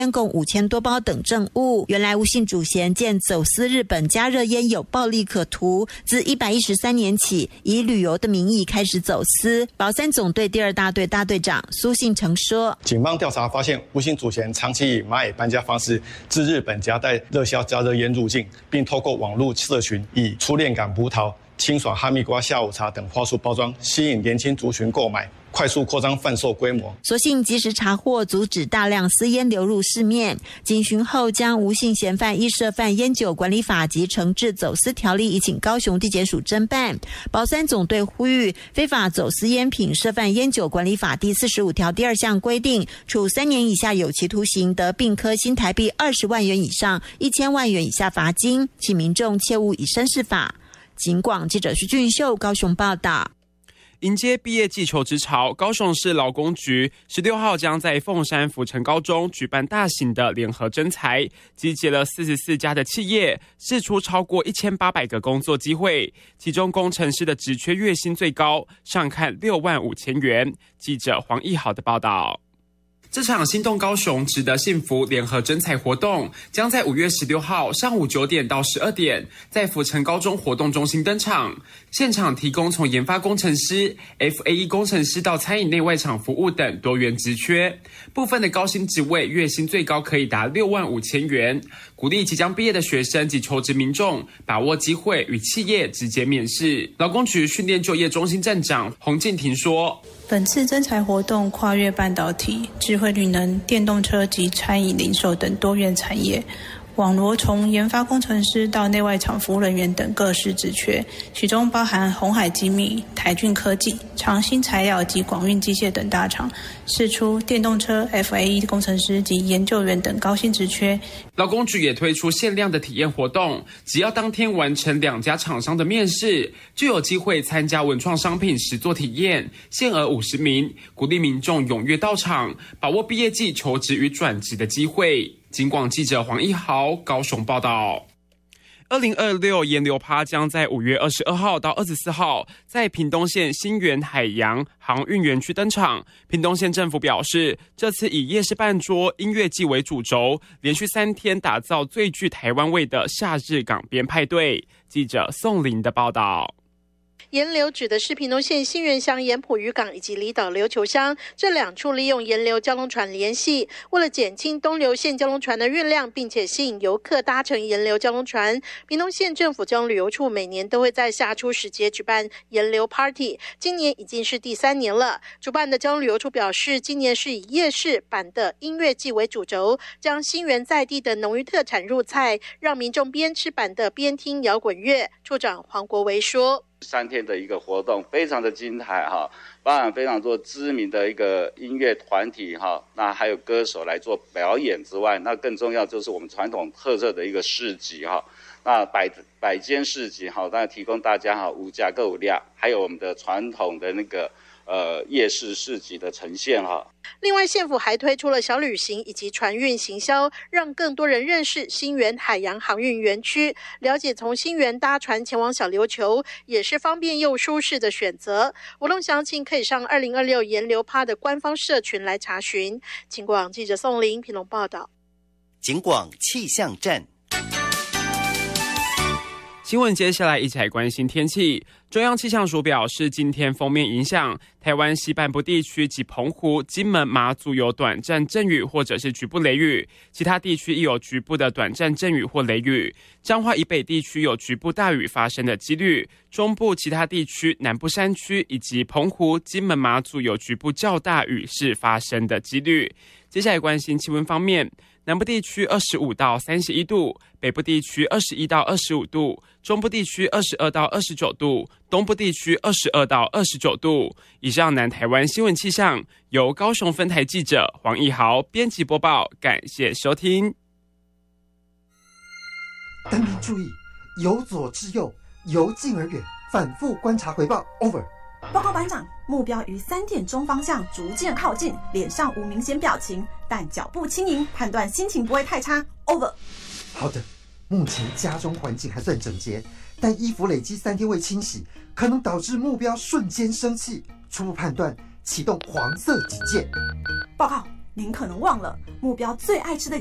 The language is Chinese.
共5000多包等证物。原来吴姓主嫌见走私日本加热烟有暴利可图，自113年起以旅游的名义开始走私。保三总队第2大队大队长苏信成说， 警方调查发现，吴姓主嫌长期以蚂蚁搬家方式自日本夹带热销加热烟入境，并透过网络社群以初恋感葡萄、清爽哈密瓜下午茶等话术包装，吸引年轻族群购买，快速扩张贩售规模。 所幸及时查获，阻止大量私烟流入市面。警询后，将吴姓嫌犯依涉犯烟酒管理法及惩治走私条例，移请高雄地检署侦办。保三总队呼吁，非法走私烟品涉犯烟酒管理法第45条第2项规定，处3年以下有期徒刑，得并科新台币20万元以上1000万元以下罚金，请民众切勿以身试法。警广记者徐俊秀高雄报道。 迎接毕业季求职潮，高雄市劳工局16号将在凤山福成高中举办大型的联合征才，集结了44家的企业，释出超过1800个工作机会，其中工程师的职缺月薪最高，上看6万5千元。记者黄义豪的报道。这场心动高雄值得幸福联合征才活动将在5月16号上午9点到12点在福成高中活动中心登场，现场提供从研发工程师、FAE 工程师到餐饮内外场服务等多元职缺，部分的高薪职位月薪最高可以达6万5千元，鼓励即将毕业的学生及求职民众把握机会与企业直接面试。劳工局训练就业中心站长洪敬婷说， 本次征才活动跨越半导体、智慧绿能、电动车及餐饮零售等多元产业，网罗从研发工程师到内外场服务人员等各式职缺，其中包含鸿海精密、台骏科技、长兴材料及广运机械等大厂，释出电动车 FAE 工程师及研究员等高薪职缺。 劳工局也推出限量的体验活动，只要当天完成2家厂商的面试，就有机会参加文创商品实作体验，限额50名，鼓励民众踊跃到场，把握毕业季求职与转职的机会。警广记者黄一豪高雄报道。2026盐流趴将在5月22号到24号在屏东县新园海洋航运园区登场。屏东县政府表示，这次以夜市办桌、音乐季为主轴，连续3天打造最具台湾味的夏日港边派对。记者宋林的报道。 盐流指的是屏东县新园乡盐埔渔港以及离岛琉球乡这2处利用盐流交通船联系，为了减轻东流线交通船的运量，并且吸引游客搭乘盐流交通船，屏东县政府交通旅游处每年都会在夏初时节举办盐流 Party， 今年已经是第3年了。主办的交通旅游处表示，今年是以夜市版的音乐季为主轴，将新园在地的农渔特产入菜，让民众边吃版的边听摇滚乐。处长黄国维说 ，3天的一个活动非常的精彩哈，包含非常多知名的一个音乐团体哈，那还有歌手来做表演之外，那更重要就是我们传统特色的一个市集哈，那百间市集哈，那提供大家哈无价购物量，还有我们的传统的那个夜市市集的呈现哈。 另外，县府还推出了小旅行以及船运行销，让更多人认识新园海洋航运园区，了解从新园搭船前往小琉球也是方便又舒适的选择。活动详情可以上2026盐流趴的官方社群来查询。警广记者宋林屏东报道。 警广气象站。 新闻接下来一起来关心天气。中央气象署表示，今天锋面影响台湾西半部地区及澎湖、金门、马祖有短暂阵雨或者是局部雷雨，其他地区亦有局部的短暂阵雨或雷雨。彰化以北地区有局部大雨发生的几率，中部其他地区、南部山区以及澎湖、金门、马祖有局部较大雨势发生的几率。接下来关心气温方面，南部地区25到31度，北部地区21到25度，中部地区22到29度，东部地区22到29度。以上南台湾新闻气象由高雄分台记者黄义豪编辑播报，感谢收听。 单兵注意，由左至右，由近而远，反复观察回报。Over。 报告班长，目标于3点钟方向逐渐靠近，脸上无明显表情，但脚步轻盈，判断心情不会太差。Over。 好的，目前家中环境还算整洁，但衣服累积3天未清洗，可能导致目标瞬间生气。初步判断，启动黄色警戒。 报告， 您可能忘了，目标最爱吃的